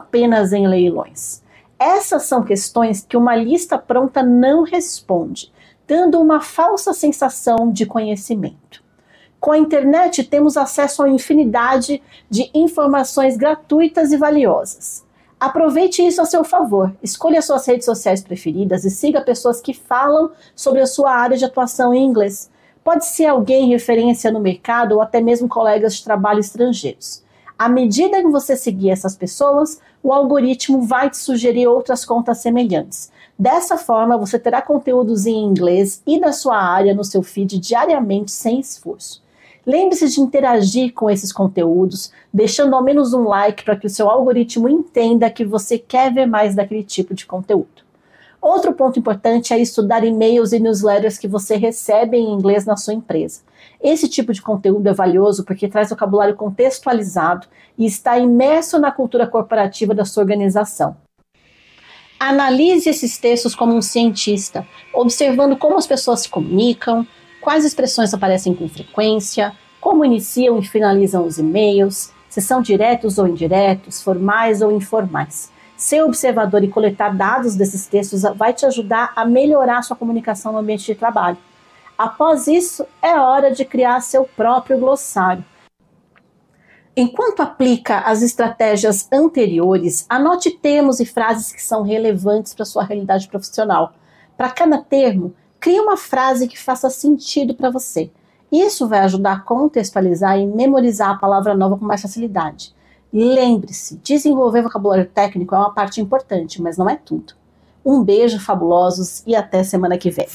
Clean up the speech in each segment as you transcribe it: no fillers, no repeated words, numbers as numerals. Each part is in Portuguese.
apenas em leilões? Essas são questões que uma lista pronta não responde, dando uma falsa sensação de conhecimento. Com a internet, temos acesso a uma infinidade de informações gratuitas e valiosas. Aproveite isso a seu favor. Escolha suas redes sociais preferidas e siga pessoas que falam sobre a sua área de atuação em inglês. Pode ser alguém referência no mercado ou até mesmo colegas de trabalho estrangeiros. À medida que você seguir essas pessoas, o algoritmo vai te sugerir outras contas semelhantes. Dessa forma, você terá conteúdos em inglês e da sua área no seu feed diariamente sem esforço. Lembre-se de interagir com esses conteúdos, deixando ao menos um like para que o seu algoritmo entenda que você quer ver mais daquele tipo de conteúdo. Outro ponto importante é estudar e-mails e newsletters que você recebe em inglês na sua empresa. Esse tipo de conteúdo é valioso porque traz vocabulário contextualizado e está imerso na cultura corporativa da sua organização. Analise esses textos como um cientista, observando como as pessoas se comunicam, quais expressões aparecem com frequência, como iniciam e finalizam os e-mails, se são diretos ou indiretos, formais ou informais. Ser observador e coletar dados desses textos vai te ajudar a melhorar sua comunicação no ambiente de trabalho. Após isso, é hora de criar seu próprio glossário. Enquanto aplica as estratégias anteriores, anote termos e frases que são relevantes para a sua realidade profissional. Para cada termo, crie uma frase que faça sentido para você. Isso vai ajudar a contextualizar e memorizar a palavra nova com mais facilidade. Lembre-se, desenvolver vocabulário técnico é uma parte importante, mas não é tudo. Um beijo, fabulosos, e até semana que vem.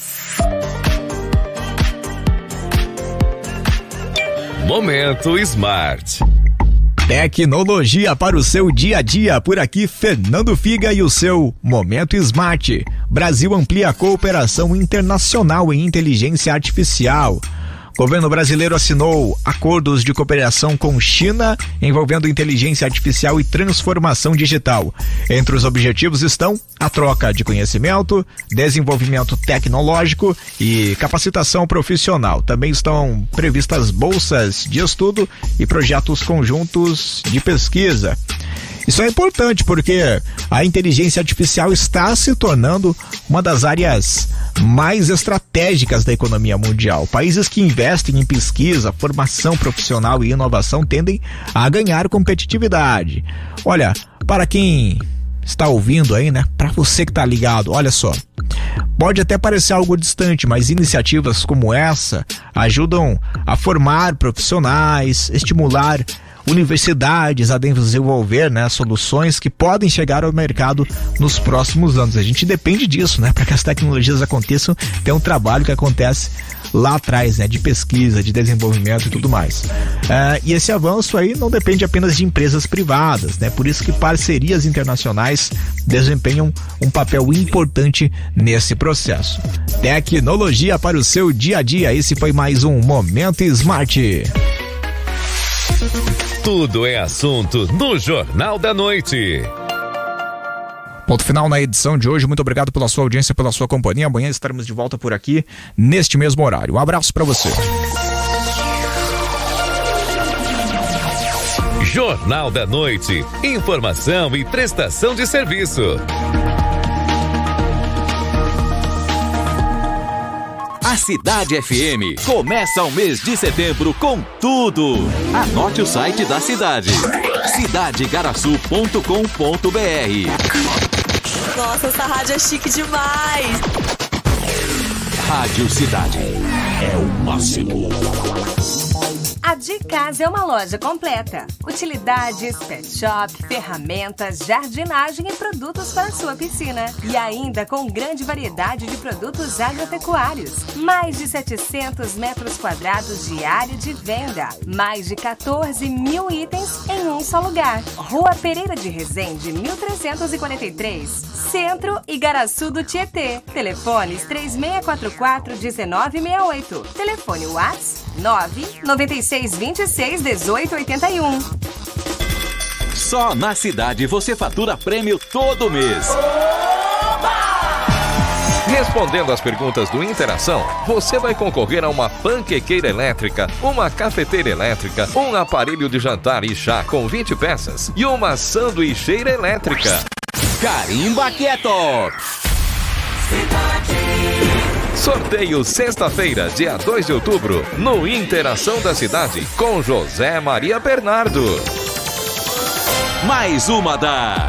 Momento Smart. Tecnologia para o seu dia a dia. Por aqui, Fernando Figa e o seu Momento Smart. Brasil amplia a cooperação internacional em inteligência artificial. Governo brasileiro assinou acordos de cooperação com China envolvendo inteligência artificial e transformação digital. Entre os objetivos estão a troca de conhecimento, desenvolvimento tecnológico e capacitação profissional. Também estão previstas bolsas de estudo e projetos conjuntos de pesquisa. Isso é importante porque a inteligência artificial está se tornando uma das áreas mais estratégicas da economia mundial. Países que investem em pesquisa, formação profissional e inovação tendem a ganhar competitividade. Olha, para quem está ouvindo aí, né? Para você que está ligado, olha só. Pode até parecer algo distante, mas iniciativas como essa ajudam a formar profissionais, estimular universidades a desenvolver, né, soluções que podem chegar ao mercado nos próximos anos. A gente depende disso, né, para que as tecnologias aconteçam. Tem um trabalho que acontece lá atrás, né, de pesquisa, de desenvolvimento e tudo mais. E esse avanço aí não depende apenas de empresas privadas, né, por isso que parcerias internacionais desempenham um papel importante nesse processo. Tecnologia para o seu dia a dia. Esse foi mais um Momento Smart. Tudo é assunto no Jornal da Noite. Ponto final na edição de hoje. Muito obrigado pela sua audiência, pela sua companhia. Amanhã estaremos de volta por aqui, neste mesmo horário. Um abraço para você. Jornal da Noite. Informação e prestação de serviço. A Cidade FM começa o mês de setembro com tudo. Anote o site da cidade: cidadeigaraçu.com.br. Nossa, essa rádio é chique demais. Rádio Cidade é o máximo. A De Casa é uma loja completa. Utilidades, pet shop, ferramentas, jardinagem e produtos para sua piscina. E ainda com grande variedade de produtos agropecuários. Mais de 700 metros quadrados de área de venda. Mais de 14 mil itens em um só lugar. Rua Pereira de Resende, 1343. Centro Igaraçu do Tietê. Telefones 3644-1968. Telefone WhatsApp 996261881. Só na cidade você fatura prêmio todo mês. Respondendo às perguntas do Interação, você vai concorrer a uma panquequeira elétrica, uma cafeteira elétrica, um aparelho de jantar e chá com 20 peças e uma sanduicheira elétrica. Carimba que é top! Sorteio sexta-feira, dia 2 de outubro, no Interação da Cidade, com José Maria Bernardo. Mais uma da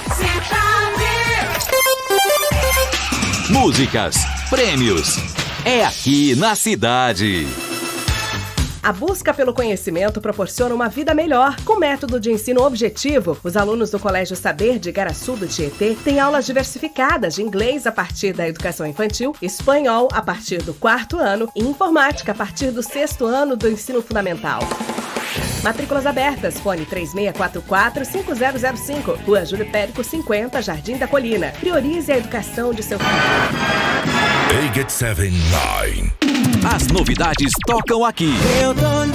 Músicas, prêmios, é aqui na cidade. A busca pelo conhecimento proporciona uma vida melhor. Com método de ensino objetivo, os alunos do Colégio Saber de Igaraçu do Tietê têm aulas diversificadas de inglês a partir da educação infantil, espanhol a partir do 4º ano e informática a partir do 6º ano do ensino fundamental. Matrículas abertas, fone 3644-5005, Rua Júlio Périco 50, Jardim da Colina. Priorize a educação de seu filho. 879. As novidades tocam aqui. Eu tô